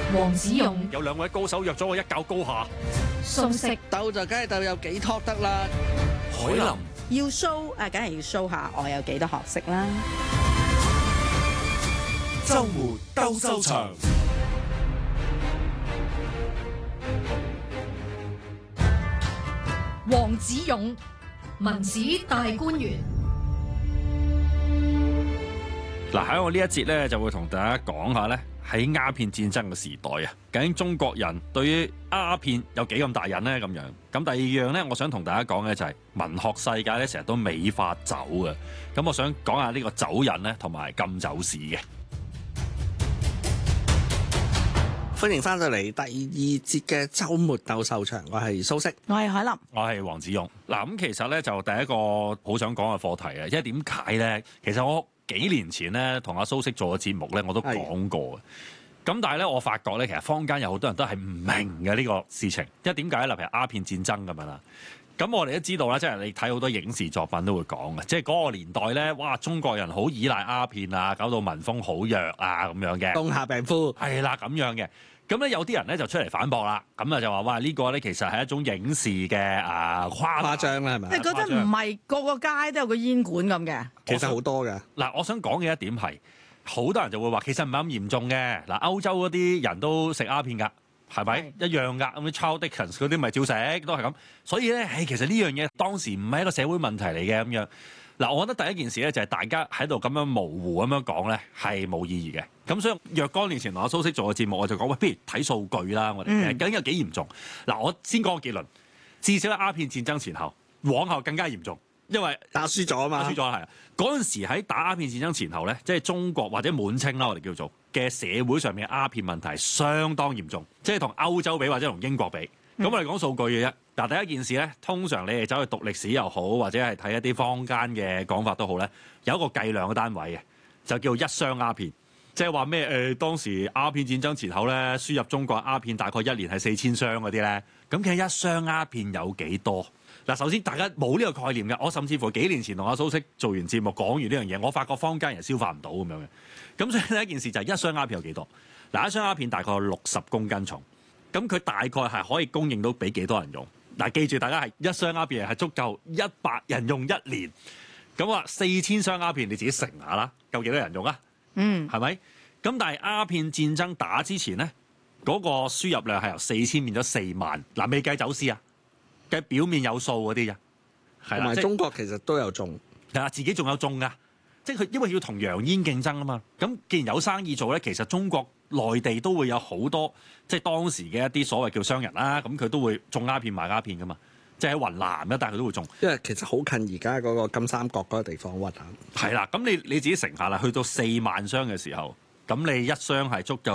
黃子勇有兩位高手約咗我一較高下。 蘇軾鬥就梗係鬥有幾托得啦。 海林要 show 梗係要 show 下我有幾多學識啦。 周末鬥獸場。 黃子勇文史大觀園。 嗱，喺我呢一節咧，就會同大家講下咧，喺鴉片戰爭嘅時代啊，究竟中國人對於鴉片有幾咁大癮呢？咁樣咁第二樣咧，我想同大家講嘅就係文學世界咧，成日都美化酒啊。咁我想講下呢個酒癮咧，同埋禁酒史嘅。 歡迎翻到嚟第二節嘅週末鬥獸場，我係蘇軾， 我係海林， 我係黃子勇。嗱，咁其實咧就第一個好想講嘅課題啊，因為點解咧？其實我幾年前咧同阿蘇軾做嘅節目咧，我都講過嘅。咁但係咧，我發覺咧，其實坊間有好多人都係唔明嘅呢個事情。因為點解？例如鴉片戰爭咁樣啦。咁我哋都知道啦，即係你睇好多影視作品都會講嘅，即係嗰個年代咧，哇！中國人好依賴鴉片啊，搞到民風好弱啊咁樣嘅。 冬夏病夫係啦，咁樣嘅。咁咧有啲人咧就出嚟反駁啦，咁啊就話哇呢個咧其實係一種影視嘅誇張啦，係咪？ 即係覺得唔係個個街都有個煙管咁嘅。 其實好多嘅。 嗱，我想講嘅一點係，好多人就會話其實唔係咁嚴重嘅。嗱，歐洲嗰啲人都食鴉片㗎，係咪一樣㗎？咁啲 Charles Dickens 嗰啲咪照食，都係咁。所以咧，其實呢樣嘢當時唔係一個社會問題嚟嘅咁樣。嗱，我覺得第一件事咧就係大家喺度咁樣模糊咁樣講咧係冇意義嘅。咁所以若干年前同阿蘇軾做嘅節目，我就講喂，不如睇數據啦。我哋究竟有幾嚴重？嗱，我先講個結論，至少喺鴉片戰爭前後，往後更加嚴重，因為打輸咗啊嘛。 打輸咗係啊！嗰陣時喺打鴉片戰爭前後咧，即係中國或者滿清啦，我哋叫做嘅社會上面嘅鴉片問題相當嚴重，即係同歐洲比或者同英國比。咁我哋講數據嘅啫。嗱，第一件事咧，通常你哋走去讀歷史又好，或者係睇一啲坊間嘅講法都好咧，有一個計量嘅單位嘅，就叫一箱鴉片，即係話咩？當時鴉片戰爭前後咧，輸入中國鴉片大概一年係4000箱嗰啲咧，咁其實一箱鴉片有幾多？嗱，首先大家冇呢個概念嘅，我甚至乎幾年前同阿蘇軾做完節目講完呢樣嘢，我發覺坊間人消化唔到咁樣嘅。咁所以第一件事就係一箱鴉片有幾多？嗱，一箱鴉片大概有60公斤重，咁佢大概係可以供應到俾幾多人用？嗱，記住大家係一箱鴉片係足夠100人用1年，咁話4000箱鴉片你自己乘下啦，夠幾多人用啊？係咪？咁但係鴉片戰爭打之前咧，嗰個輸入量係由4000變咗4萬，嗱，未計走私啊，計表面有數嗰啲啫。係啦， 同埋中國其實都有種， 係啦，自己仲有種噶，即係佢因為要同洋煙競爭啊嘛。咁既然有生意做咧，其實中國內地都會有好多即係當時嘅一啲所謂叫商人啦，咁佢都會種鴉片賣鴉片噶嘛，即係喺雲南咧，但係佢都會種， 因為其實好近而家嗰個金三角嗰個地方雲南。 係啦，咁你自己乘下啦，去到4萬箱嘅時候，咁你一箱係足夠